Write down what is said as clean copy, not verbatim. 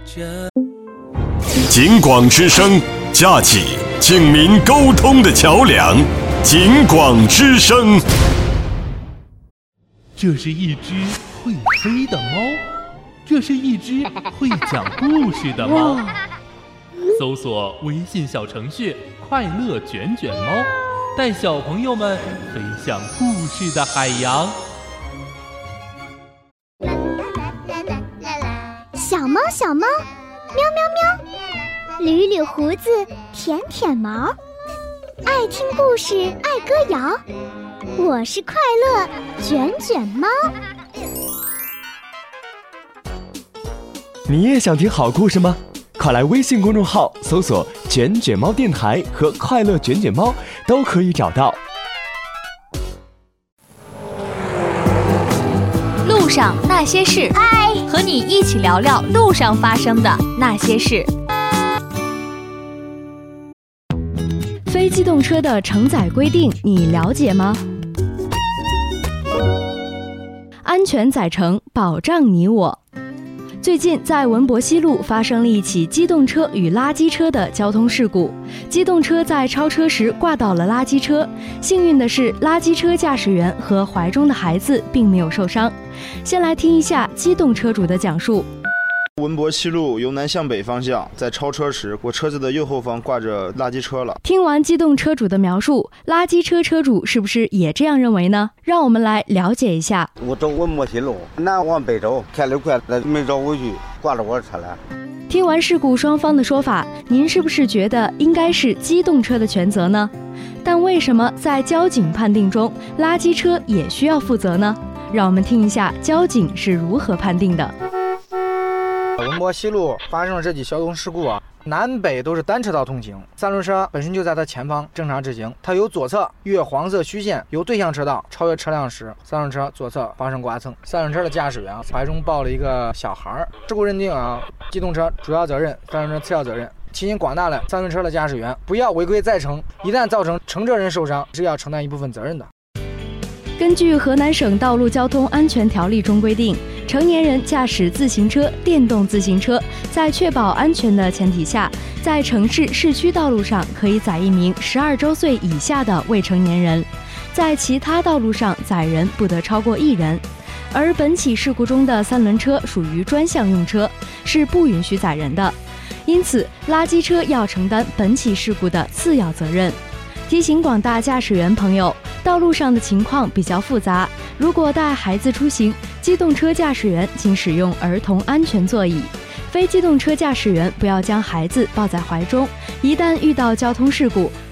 警广之声，架起警民沟通的桥梁。警广之声。 这是一只会飞的猫，这是一只会讲故事的猫。搜索微信小程序快乐卷卷猫，带小朋友们飞向故事的海洋。 小猫小猫，喵喵喵，捋捋胡子，舔舔毛，爱听故事，爱歌谣，我是快乐卷卷猫。 你也想听好故事吗？快来微信公众号搜索卷卷猫电台和快乐卷卷猫，都可以找到。 路上那些事， 嗨， 和你一起聊聊路上发生的那些事。非机动车的承载规定你了解吗？安全载乘，保障你我。最近在文博西路发生了一起机动车与垃圾车的交通事故，机动车在超车时挂到了垃圾车，幸运的是垃圾车驾驶员和怀中的孩子并没有受伤。先来听一下机动车主的讲述。 文博西路由南向北方向，在超车时，我车子的右后方挂着垃圾车了。 听完机动车主的描述，垃圾车车主是不是也这样认为呢？让我们来了解一下。 我走文博西路，南往北走，开得快，没找回去，挂着我的车了。 听完事故双方的说法，您是不是觉得应该是机动车的全责呢？但为什么在交警判定中，垃圾车也需要负责呢？让我们听一下交警是如何判定的。 文博西路发生了这起交通事故啊，南北都是单车道通行，三轮车本身就在它前方正常直行，它由左侧越黄色虚线由对向车道超越车辆时，三轮车左侧发生刮蹭，三轮车的驾驶员怀中抱了一个小孩。事故认定啊，机动车主要责任，三轮车次要责任。提醒广大的三轮车的驾驶员不要违规载乘，一旦造成乘车人受伤，是要承担一部分责任的。 根据河南省道路交通安全条例中规定，成年人驾驶自行车、电动自行车，在确保安全的前提下，在城市市区道路上可以载一名12周岁以下的未成年人，在其他道路上载人不得超过1人。而本起事故中的三轮车属于专项用车，是不允许载人的，因此垃圾车要承担本起事故的次要责任。提醒广大驾驶员朋友，道路上的情况比较复杂，如果带孩子出行，机动车驾驶员请使用儿童安全座椅，非机动车驾驶员不要将孩子抱在怀中，一旦遇到交通事故，